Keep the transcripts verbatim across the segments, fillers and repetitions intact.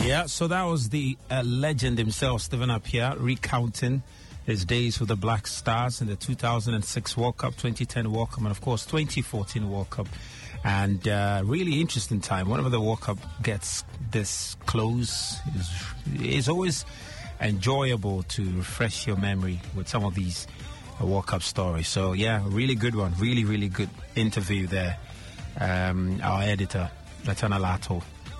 Yeah, so that was the uh, legend himself, Stephen Appiah, recounting his days with the Black Stars in the two thousand six World Cup, twenty ten World Cup, and of course twenty fourteen World Cup. And uh, really interesting time. Whenever the World Cup gets this close, it's, it's always enjoyable to refresh your memory with some of these uh, World Cup stories. So yeah, really good one. Really, really good interview there. Um, our editor, Latana Lato,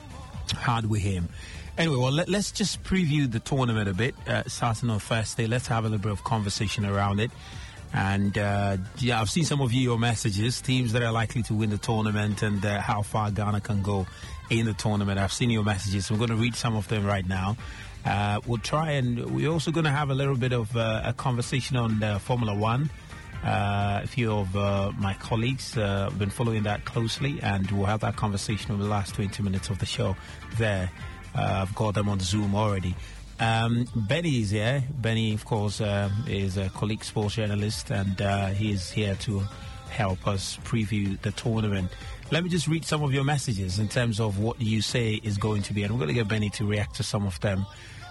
had with him. Anyway, well, let, let's just preview the tournament a bit. Uh, starting on Thursday, let's have a little bit of conversation around it. And uh, yeah, I've seen some of you, your messages, teams that are likely to win the tournament and uh, how far Ghana can go in the tournament. I've seen your messages. So I'm going to read some of them right now. Uh, we'll try and we're also going to have a little bit of uh, a conversation on uh, Formula One. Uh, a few of uh, my colleagues uh, have been following that closely, and we'll have that conversation over the last twenty minutes of the show there. Uh, I've got them on Zoom already. Um, Benny is here. Benny, of course, uh, is a colleague sports journalist, and uh, he is here to help us preview the tournament. Let me just read some of your messages in terms of what you say is going to be, and we're going to get Benny to react to some of them.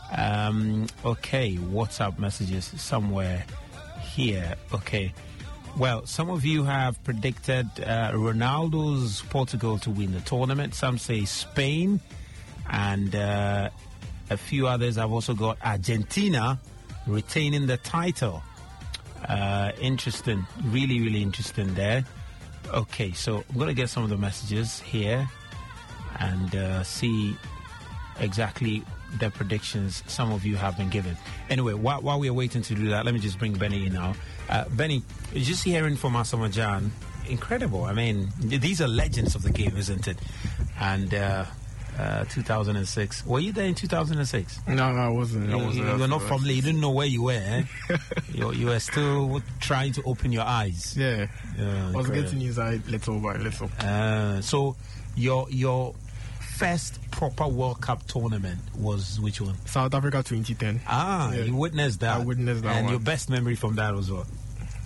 Um, okay, WhatsApp messages somewhere here. Okay. Well, some of you have predicted uh, Ronaldo's Portugal to win the tournament. Some say Spain. And uh, a few others have also got Argentina retaining the title. Uh, interesting. Really, really interesting there. Okay, so I'm going to get some of the messages here and uh, see exactly the predictions some of you have been given. Anyway, while, while we are waiting to do that, let me just bring Benny in now. Uh, Benny, just hearing from Asamoah Gyan, incredible. I mean, these are legends of the game, isn't it? And... Uh, Uh, two thousand six. Were you there in two thousand six? No, no, I wasn't. You, I wasn't you were not from there. You didn't know where you were. Eh? you, you were still trying to open your eyes. Yeah. yeah I was getting inside little by little. Uh, so, your your first proper World Cup tournament was which one? South Africa twenty ten. Ah, yeah. You witnessed that. I witnessed that And one. your best memory from that was what?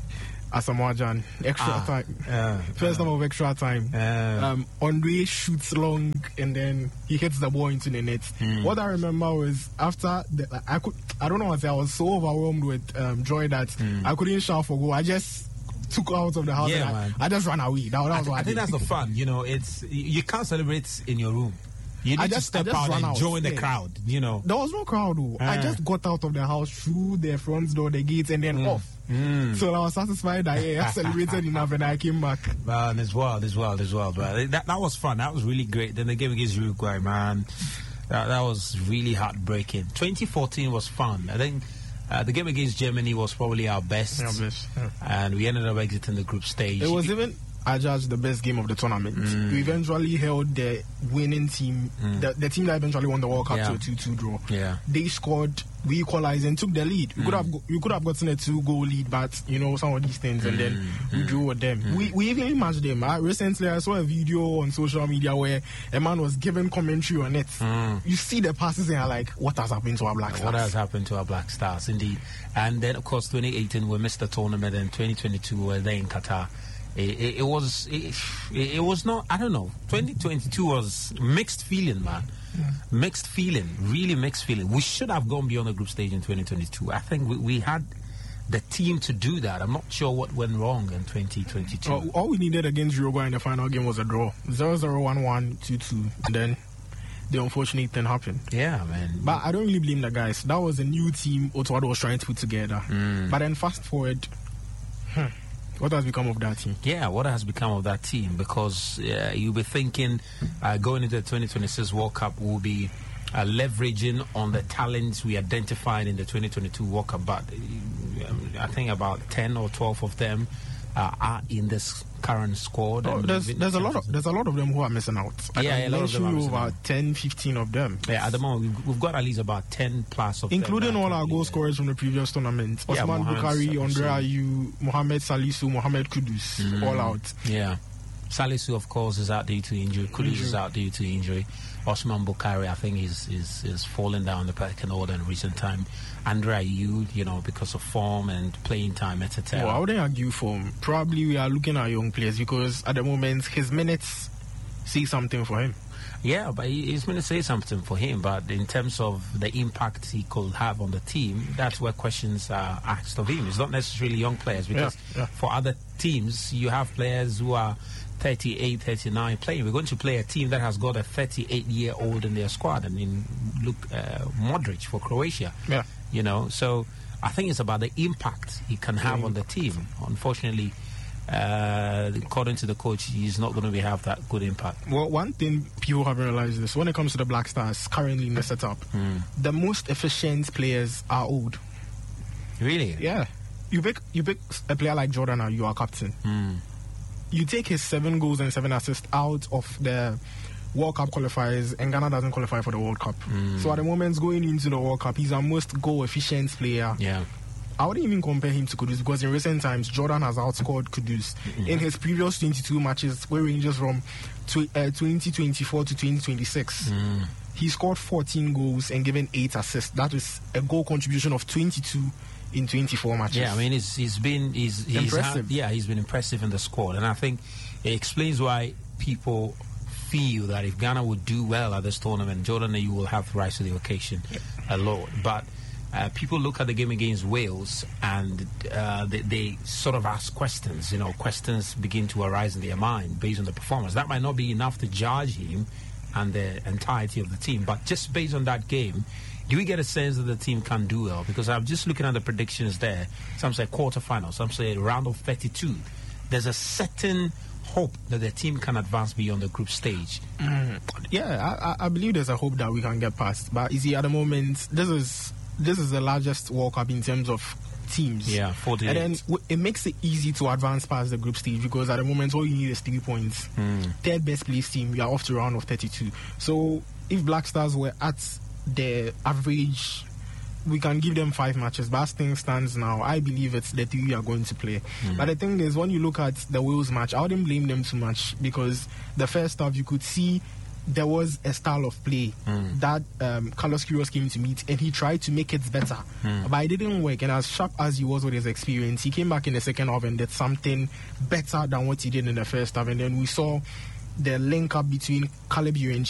Asamoah Gyan, extra ah, time. Uh, First uh, time of extra time. Uh, um, Andre shoots long and then he hits the ball into the net. Mm. What I remember was after the, I could I don't know what I was so overwhelmed with um, joy that mm. I couldn't shout for goal. I just took out of the house yeah, and man. I, I just ran away. That, that I, was what I, I think did. that's the fun. You know, it's you can't celebrate in your room. You need I to just, step I just out and out. join the yeah. crowd, you know. There was no crowd, though. Uh. I just got out of the house, through the front door, the gates, and then mm. off. Mm. So I was satisfied that yeah, I celebrated enough and I came back. Man, as well, as well, as well. But that, that was fun. That was really great. Then the game against Uruguay, man, that, that was really heartbreaking. twenty fourteen was fun. I think uh, the game against Germany was probably our best. Our best yeah. And we ended up exiting the group stage. It was even... I judged the best game of the tournament. Mm. We eventually held the winning team, mm. the, the team that eventually won the World Cup, yeah. to a two two draw. Yeah. They scored, we equalized and took the lead. We mm. could have we could have gotten a two goal lead, but you know some of these things, mm. and then we drew with them. Mm. We we even matched them. I, recently, I saw a video on social media where a man was giving commentary on it. Mm. You see the passes and you're like, what has happened to our Black Stars? What has happened to our Black Stars, indeed. And then, of course, twenty eighteen we missed the tournament, and twenty twenty-two we were there in Qatar. It, it, it was it, it was not, I don't know, twenty twenty-two was mixed feeling, man. Yeah. Mixed feeling, really mixed feeling. We should have gone beyond the group stage in twenty twenty-two. I think we, we had the team to do that. I'm not sure what went wrong in twenty twenty-two. Uh, all we needed against Uruguay in the final game was a draw. zero zero one one two two. And then the unfortunate thing happened. Yeah, man. But I don't really blame the guys. That was a new team Otto was trying to put together. Mm. But then fast forward... Hmm, what has become of that team? Yeah, what has become of that team? Because uh, you'll be thinking uh, going into the twenty twenty-six World Cup will be uh, leveraging on the talents we identified in the twenty twenty-two World Cup. But uh, I think about ten or twelve of them uh, are in this current squad. Oh, there's there's a lot of there's a lot of them who are missing out. I yeah, a lot of them are missing over out. ten, fifteen of them. Yeah, at the moment we've, we've got at least about ten plus of including them. all our goal scorers from the previous tournament. Yeah, Osman Bukhari, Andre Ayew, Mohamed Salisu, Mohamed Kudus, mm. all out. Yeah. Salisu, of course, is out due to injury. Kudus injury. is out due to injury. Osman Bukhari, I think, is is is falling down the pecking order in recent time. Andre Ayew, you know, because of form and playing time, et cetera. Well, I wouldn't argue form. Probably we are looking at young players because at the moment his minutes say something for him. Yeah, but he- he's going to say something for him. But in terms of the impact he could have on the team, that's where questions are asked of him. It's not necessarily young players, because Yeah, yeah. for other teams, you have players who are thirty-eight, thirty-nine playing. We're going to play a team that has got a thirty-eight-year-old in their squad. I mean, look, uh, Modric for Croatia. Yeah. You know, so I think it's about the impact he can have on the team. Unfortunately, uh, according to the coach, he's not going to be have that good impact. Well, one thing people haven't realized is when it comes to the Black Stars currently in the setup, the most efficient players are old. Really? Yeah. You pick you pick a player like Jordan Ayew, you are captain. Mm. You take his seven goals and seven assists out of the World Cup qualifiers, and Ghana doesn't qualify for the World Cup. So at the moment going into the World Cup, he's our most goal efficient player. Yeah. I wouldn't even compare him to Kudus, because in recent times Jordan has outscored Kudus. In his previous twenty-two matches, where ranges from tw- uh, twenty twenty-four to twenty twenty-six, he scored fourteen goals and given eight assists. That was a goal contribution of twenty-two in twenty-four matches. Yeah, I mean, he's, he's been he's, he's Impressive. had- yeah, he's been impressive in the squad, and I think it explains why people feel that if Ghana would do well at this tournament, Jordan Ayew will have the rise to the occasion a lot. But uh, people look at the game against Wales and uh, they, they sort of ask questions. You know, questions begin to arise in their mind based on the performance. That might not be enough to judge him and the entirety of the team, but just based on that game, do we get a sense that the team can do well? Because I'm just looking at the predictions there. Some say quarterfinals, some say round of thirty-two. There's a certain hope that the team can advance beyond the group stage. Yeah, I, I- I believe there's a hope that we can get past. But you see, at the moment, this is this is the largest World Cup in terms of teams. Yeah, forty-eight. And then w- it makes it easy to advance past the group stage, because at the moment all you need is three points. Third best placed team, you are off to round of thirty-two. So if Black Stars were at the average, we can give them five matches. But as things stands now, I believe it's the three we are going to play. But the thing is, when you look at the Wales match, I wouldn't blame them too much, because the first half you could see there was a style of play that um, Carlos Queiroz came to meet, and he tried to make it better, but it didn't work. And as sharp as he was with his experience, he came back in the second half and did something better than what he did in the first half. And then we saw the link up between Caleb Ewan